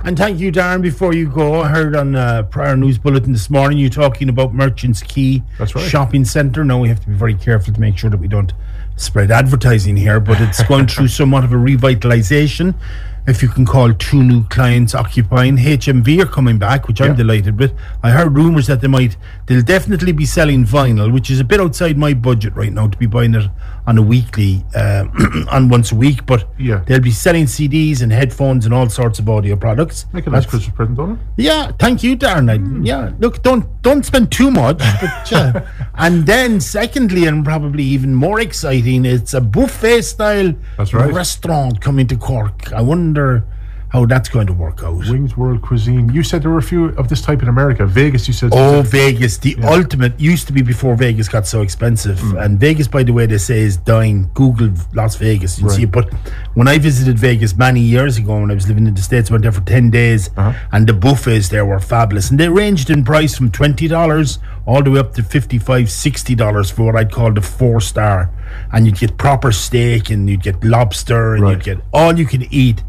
And thank you, Darren. Before you go, I heard on prior news bulletin this morning you talking about Merchants Quay Shopping Centre. Now we have to be very careful to make sure that we don't spread advertising here, but it's going through somewhat of a revitalisation, if you can call 2 new clients occupying. HMV are coming back, which I'm delighted with. I heard rumours that they'll definitely be selling vinyl, which is a bit outside my budget right now to be buying it on a weekly, on once a week, but they'll be selling CDs and headphones and all sorts of audio products. Make a nice Christmas present, don't it? Yeah, thank you, Darren. Look, don't spend too much. But, and then secondly, and probably even more exciting, it's a buffet style restaurant coming to Cork. I wonder how that's going to work out. Wings World Cuisine. You said there were a few of this type in America. Vegas, you said. Oh, Vegas. The ultimate used to be before Vegas got so expensive. And Vegas, by the way, they say is dying. Google Las Vegas. You see it. But when I visited Vegas many years ago, when I was living in the States, I went there for 10 days. And the buffets there were fabulous. And they ranged in price from $20 all the way up to $55, $60 for what I'd call the 4-star. And you'd get proper steak and you'd get lobster and you'd get all you can eat.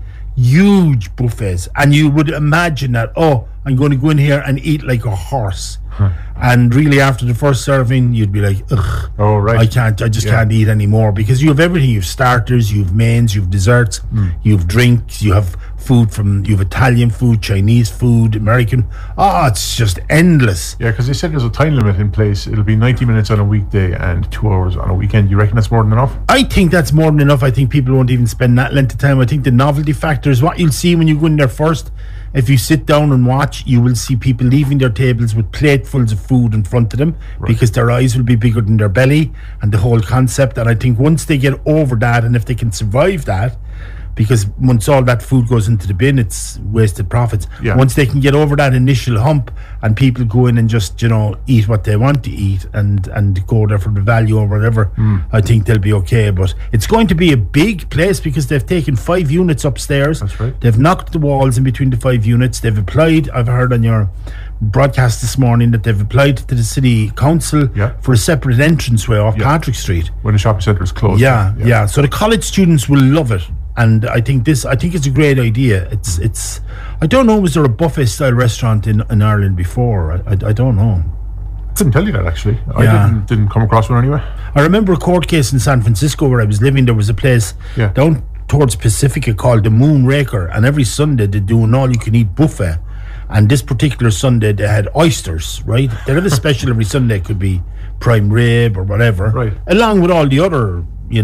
Huge buffets, and you would imagine that, I'm going to go in here and eat like a horse. And really after the first serving you'd be like, ugh, I just can't eat anymore, because you have everything. You have starters, you have mains, you have desserts, you have drinks, you have food you have Italian food, Chinese food, American. It's just endless. Yeah, because they said there's a time limit in place. It'll be 90 minutes on a weekday and 2 hours on a weekend. You reckon that's more than enough? I think that's more than enough. I think people won't even spend that length of time. I think the novelty factor is what you'll see when you go in there first. If you sit down and watch, you will see people leaving their tables with platefuls of food in front of them, because their eyes will be bigger than their belly, and the whole concept. And I think once they get over that, and if they can survive that, because once all that food goes into the bin, it's wasted profits. Once they can get over that initial hump and people go in and just, eat what they want to eat and go there for the value or whatever, I think they'll be okay. But it's going to be a big place because they've taken 5 units upstairs. That's right. They've knocked the walls in between the 5 units. They've applied, I've heard on your broadcast this morning, that they've applied to the city council for a separate entranceway off Patrick Street when the shopping centre is closed. So the college students will love it. And I think it's a great idea. It's I don't know, was there a buffet style restaurant in Ireland before? I don't know. I couldn't tell you that, actually. I didn't come across one anyway. I remember a court case in San Francisco where I was living. There was a place down towards Pacifica called the Moonraker, and every Sunday they do an all-you-can-eat buffet. And this particular Sunday they had oysters, right? They have a special every Sunday. It could be prime rib or whatever, along with all the other,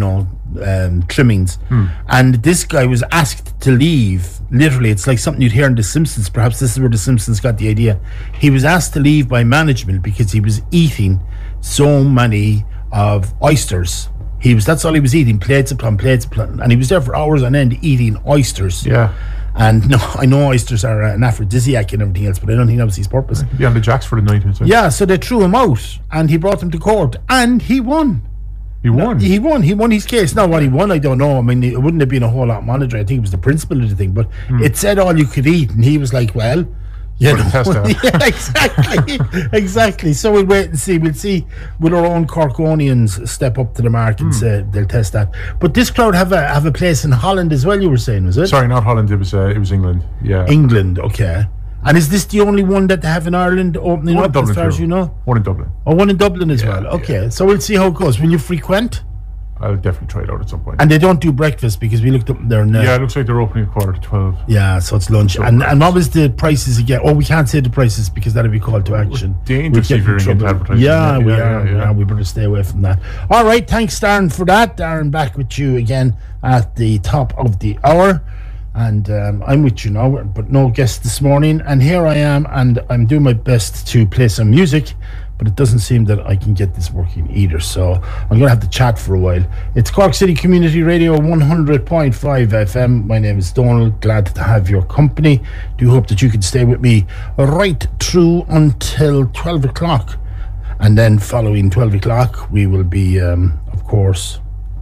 trimmings. And this guy was asked to leave. Literally, it's like something you'd hear in The Simpsons. Perhaps this is where The Simpsons got the idea. He was asked to leave by management because he was eating so many of oysters. That's all he was eating, plates upon plates upon, and he was there for hours on end eating oysters. And no, I know oysters are an aphrodisiac and everything else, but I don't think that was his purpose. Be on the jacks for the night. So they threw him out, and he brought him to court, and he won. He won his case. Now what he won, I don't know. I mean, it wouldn't have been a whole lot monetary. I think it was the principle of the thing, but it said all you could eat, and he was like, well, exactly. So we'll wait and see. We'll see will our own Corkonians step up to the mark and say they'll test that. But this crowd have a place in Holland as well, you were saying, was it? Sorry, not Holland, it was England. England, okay. And is this the only one that they have in Ireland opening up, as far as you know? One in Dublin. Oh, one in Dublin as well. Okay, so we'll see how it goes. Will you frequent? I'll definitely try it out at some point. And they don't do breakfast, because we looked up there now. Yeah, it looks like they're opening at 11:45. Yeah, so it's lunch. And what was the prices again? Oh, we can't say the prices because that'll be called to action. Dangerous if you're into advertising. Yeah, we are. Yeah, we better stay away from that. All right, thanks, Darren, for that. Darren, back with you again at the top of the hour. And I'm with you now, but no guest this morning. And here I am, and I'm doing my best to play some music, but it doesn't seem that I can get this working either. So I'm going to have to chat for a while. It's Cork City Community Radio 100.5 FM. My name is Donald. Glad to have your company. Do hope that you can stay with me right through until 12 o'clock. And then following 12 o'clock, we will be, of course...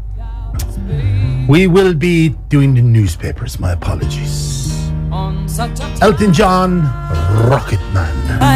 we will be doing the newspapers. My apologies. Elton John, Rocket Man.